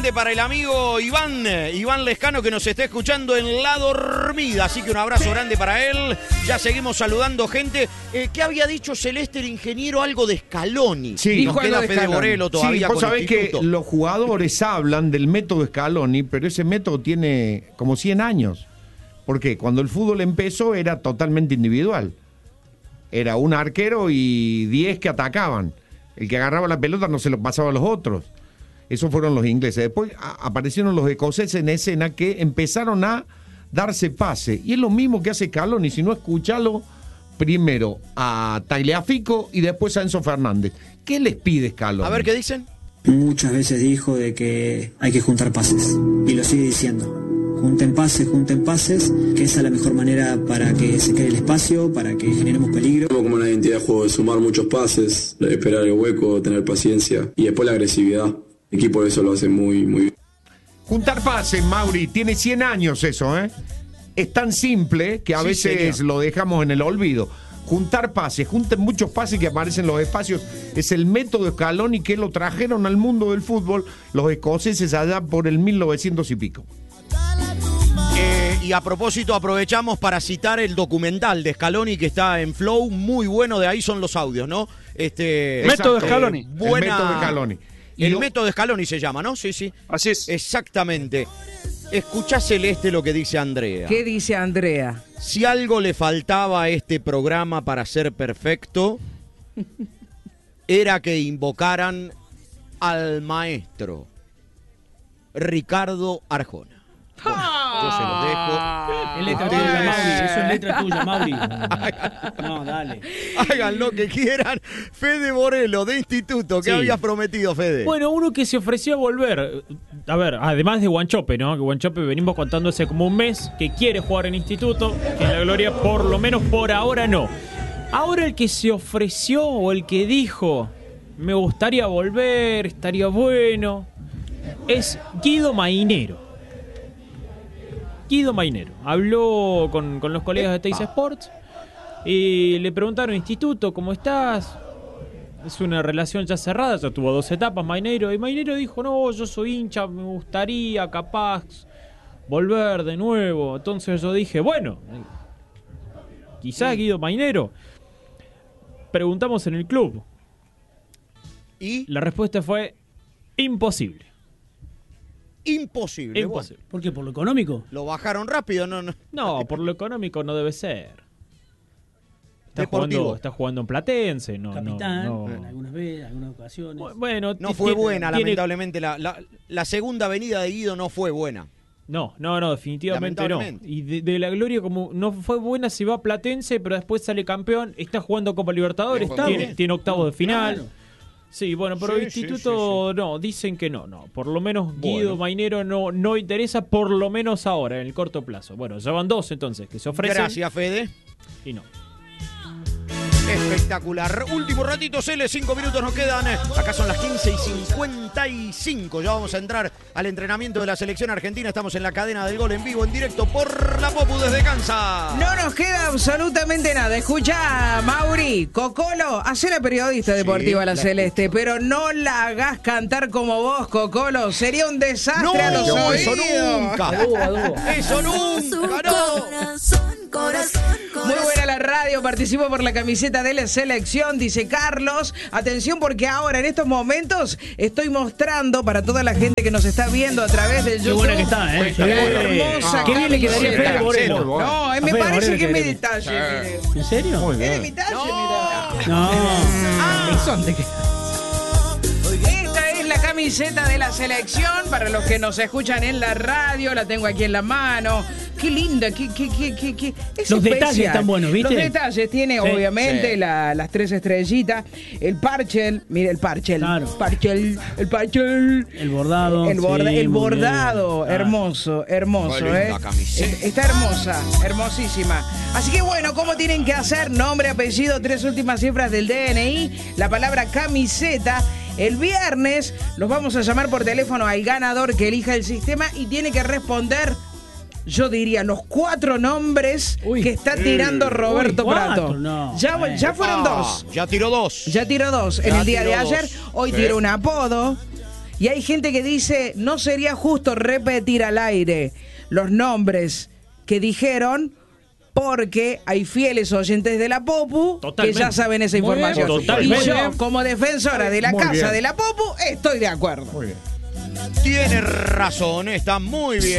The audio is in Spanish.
grande para el amigo Iván Lescano, que nos está escuchando en La Dormida. Así que un abrazo grande para él. Ya seguimos saludando gente. ¿Qué había dicho Celeste, el ingeniero? Algo de Scaloni. Sí, nos queda Fede Borello todavía. Sí, vos con sabés que los jugadores hablan del método Scaloni, pero ese método tiene como 100 años. ¿Por qué? Cuando el fútbol empezó era totalmente individual. Era un arquero y 10 que atacaban. El que agarraba la pelota no se lo pasaba a los otros. Esos fueron los ingleses. Después aparecieron los escoceses en escena que empezaron a darse pase. Y es lo mismo que hace Scaloni. Si no, escúchalo primero a Tagliafico y después a Enzo Fernández. ¿Qué les pide Scaloni? A ver, ¿qué dicen? Muchas veces dijo de que hay que juntar pases. Y lo sigue diciendo. Junten pases, que esa es la mejor manera para que se cree el espacio, para que generemos peligro. Como una identidad de juego de sumar muchos pases, de esperar el hueco, tener paciencia y después la agresividad. El equipo eso lo hace muy bien. Juntar pases, Mauri, tiene 100 años eso, ¿eh? Es tan simple que a veces lo dejamos en el olvido. Juntar pases, junten muchos pases que aparecen en los espacios. Es el método Scaloni que lo trajeron al mundo del fútbol los escoceses allá por el 1900 y pico. Y a propósito, aprovechamos para citar el documental de Scaloni que está en Flow, muy bueno, de ahí son los audios, ¿no? Método Scaloni. El método Scaloni. El método Scaloni se llama, ¿no? Sí. Así es. Exactamente. Escuchá, Celeste, lo que dice Andrea. ¿Qué dice Andrea? Si algo le faltaba a este programa para ser perfecto, era que invocaran al maestro Ricardo Arjona. Bueno, yo se los dejo. Es letra tuya, Mauri. Eso es letra tuya, Mauri. No, dale. Hagan lo que quieran. Fede Borello, de Instituto. ¿Qué habías prometido, Fede? Bueno, uno que se ofreció a volver. A ver, además de Guanchope, ¿no? Que Guanchope venimos contando hace como un mes que quiere jugar en Instituto, que en la Gloria por lo menos por ahora no. Ahora el que se ofreció o el que dijo me gustaría volver, estaría bueno, es Guido Mainero. Guido Mainero habló con los colegas de Teis Sports y le preguntaron: Instituto, ¿cómo estás? Es una relación ya cerrada, ya tuvo 2 etapas Mainero, y Mainero dijo: no, yo soy hincha, me gustaría capaz volver de nuevo. Entonces yo dije, bueno, quizás Guido Mainero. Preguntamos en el club y la respuesta fue imposible. Imposible. Bueno. ¿Por qué? ¿Por lo económico? ¿Lo bajaron rápido? No, por lo económico no debe ser. Está jugando en Platense. Capitán, en algunas veces, algunas ocasiones. Bueno, no fue buena, lamentablemente. La segunda venida de Guido no fue buena. No, definitivamente no. Y de la Gloria, como no fue buena, se va a Platense, pero después sale campeón, está jugando Copa Libertadores, tiene octavos de final. Claro. Sí, bueno, pero Instituto no, dicen que no. Por lo menos Guido Mainero no interesa, por lo menos ahora, en el corto plazo. Bueno, ya van 2 entonces que se ofrecen. Gracias, Fede. Y no. Espectacular. Último ratito, Cele, 5 minutos nos quedan. Acá son las 15:55. Ya vamos a entrar al entrenamiento de la selección argentina. Estamos en la cadena del gol en vivo, en directo por la Popu desde Kansas. No nos queda absolutamente nada. Escuchá, Mauri, Cocolo, hacé la periodista deportiva la Celeste, pero no la hagas cantar como vos, Cocolo. Sería un desastre a los oídos. Eso nunca. Eso nunca, no. Muy buena la radio, participo por la camiseta de la selección, dice Carlos. Atención, porque ahora en estos momentos estoy mostrando para toda la gente que nos está viendo a través del YouTube. Qué buena que está, hermosa. Qué bien le quedaría Fede Borello. No, me parece que es mi detalle, mire. ¿En serio? Es de mi talle, mira. No. Esta es la camiseta de la selección. Para los que nos escuchan en la radio, la tengo aquí en la mano. Qué linda, qué los detalles están buenos, ¿viste? Los detalles tiene, obviamente, las 3 estrellitas, el parchel, mire el parchel, claro. El parchel, el bordado, el bordado, hermoso, está hermosa, hermosísima. Así que bueno, ¿cómo tienen que hacer? Nombre, apellido, 3 últimas cifras del DNI, la palabra camiseta. El viernes los vamos a llamar por teléfono al ganador que elija el sistema y tiene que responder, yo diría, los 4 nombres que está tirando Roberto Prato. No, ya fueron 2. Ya tiró 2. En el día de ayer. Hoy tiró un apodo. Y hay gente que dice, no sería justo repetir al aire los nombres que dijeron, porque hay fieles oyentes de la Popu que ya saben esa información. Y yo, como defensora de la casa de la Popu, estoy de acuerdo. Tiene razón, está muy bien.